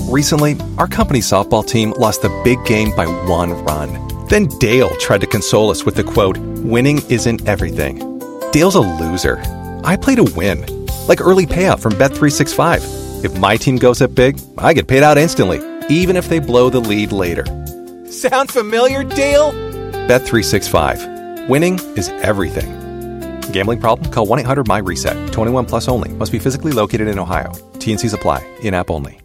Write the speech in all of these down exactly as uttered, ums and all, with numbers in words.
Recently, our company's softball team lost the big game by one run. Then Dale tried to console us with the quote, "Winning isn't everything." Dale's a loser. I play to win. Like early payout from Bet three sixty-five. If my team goes up big, I get paid out instantly, even if they blow the lead later. Sound familiar, Dale? Bet three sixty-five. Winning is everything. Gambling problem? Call one eight hundred my reset. twenty-one plus only. Must be physically located in Ohio. T and C's apply. In-app only.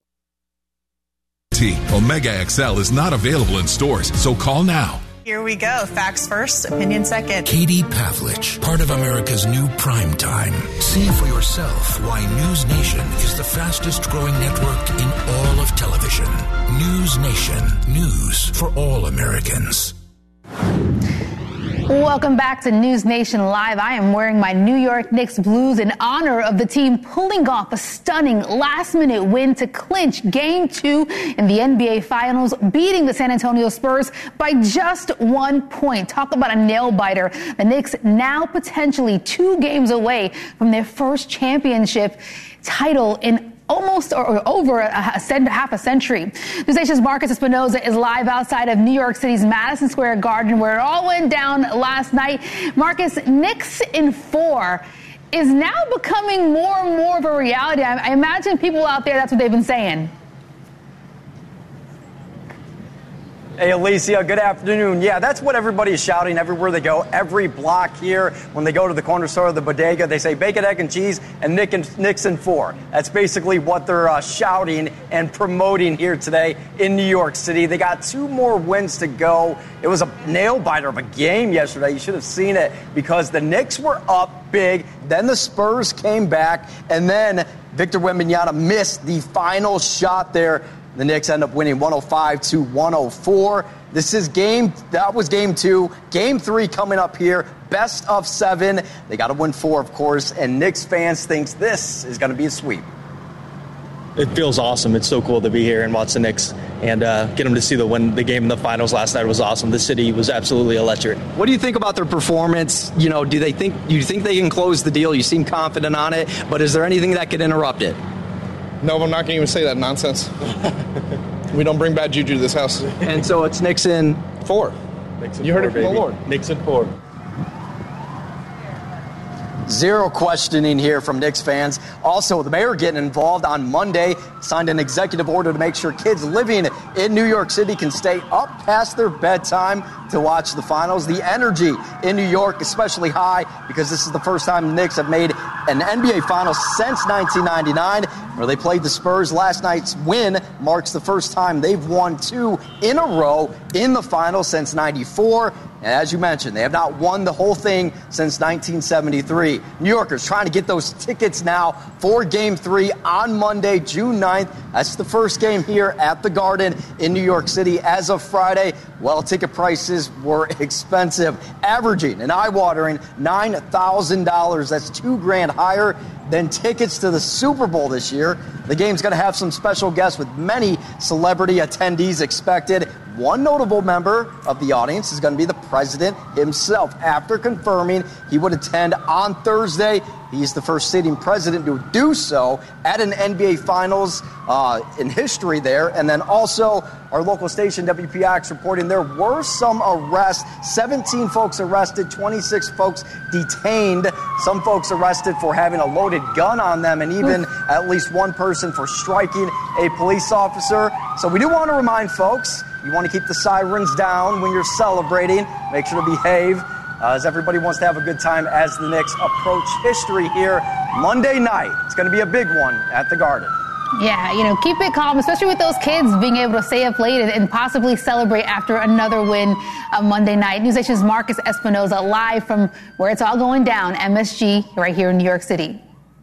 T. Omega X L is not available in stores, so call now. Here we go. Facts first, opinion second. Katie Pavlich, part of America's new prime time. See for yourself why News Nation is the fastest growing network in all of television. News Nation. News for all Americans. Welcome back to News Nation Live. I am wearing my New York Knicks blues in honor of the team pulling off a stunning last-minute win to clinch Game two in the N B A Finals, beating the San Antonio Spurs by just one point. Talk about a nail-biter. The Knicks now potentially two games away from their first championship title in almost or over a, a half a century. News Nation's Marcus Espinoza is live outside of New York City's Madison Square Garden, where it all went down last night. Marcus, Knicks in four is now becoming more and more of a reality. I, I imagine people out there, that's what they've been saying. Hey, Alicia, good afternoon. Yeah, that's what everybody is shouting everywhere they go. Every block here, when they go to the corner store of the bodega, they say bacon, egg, and cheese, and Nick and Knicks in four. That's basically what they're uh, shouting and promoting here today in New York City. They got two more wins to go. It was a nail-biter of a game yesterday. You should have seen it because the Knicks were up big. Then the Spurs came back, and then Victor Wembanyama missed the final shot there. The Knicks end up winning one oh five to one oh four. This is game, that was game two. Game three coming up here, best of seven. They got to win four, of course, and Knicks fans thinks this is going to be a sweep. It feels awesome. It's so cool to be here and watch the Knicks and uh, get them to see the win. The game in the finals last night was awesome. The city was absolutely electric. What do you think about their performance? You know, do they think, do you think they can close the deal? You seem confident on it, but is there anything that could interrupt it? No, I'm not going to even say that nonsense. We don't bring bad juju to this house. And so it's Knicks in four. Knicks in you four, heard it from baby. the Lord. Knicks in four. Zero questioning here from Knicks fans. Also, the mayor getting involved on Monday, signed an executive order to make sure kids living in New York City can stay up past their bedtime to watch the finals. The energy in New York especially high because this is the first time the Knicks have made an N B A Finals since nineteen ninety-nine, where they played the Spurs. Last night's win marks the first time they've won two in a row in the finals since ninety-four. And as you mentioned, they have not won the whole thing since nineteen seventy-three. New Yorkers trying to get those tickets now for Game three on Monday, June ninth. That's the first game here at the Garden in New York City as of Friday. Well, ticket prices were expensive, averaging an eye-watering nine thousand dollars. That's two grand higher than tickets to the Super Bowl this year. The game's going to have some special guests with many celebrity attendees expected. One notable member of the audience is going to be the president himself. After confirming he would attend on Thursday, he's the first sitting president to do so at an N B A Finals uh, in history there. And then also our local station, W P X, reporting there were some arrests. seventeen folks arrested, twenty-six folks detained. Some folks arrested for having a loaded gun on them, and even at least one person for striking a police officer. So we do want to remind folks, you want to keep the sirens down when you're celebrating. Make sure to behave, uh, as everybody wants to have a good time as the Knicks approach history here Monday night. It's going to be a big one at the Garden. Yeah, you know, keep it calm, especially with those kids being able to stay up late and, and possibly celebrate after another win on Monday night. News Nation's Marcus Espinoza live from where it's all going down, M S G, right here in New York City.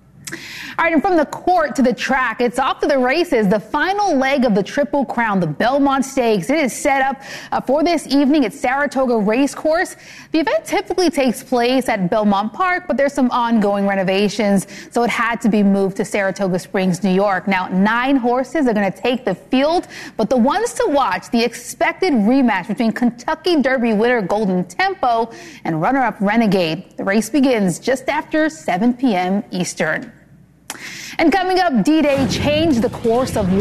All right, and from the court to the track, it's off to the races. The final leg of the Triple Crown, the Belmont Stakes. It is set up uh, for this evening at Saratoga Racecourse. The event typically takes place at Belmont Park, but there's some ongoing renovations, so it had to be moved to Saratoga Springs, New York. Now, nine horses are going to take the field, but the ones to watch, the expected rematch between Kentucky Derby winner Golden Tempo and runner-up Renegade. The race begins just after seven p.m. Eastern. And coming up, D-Day changed the course of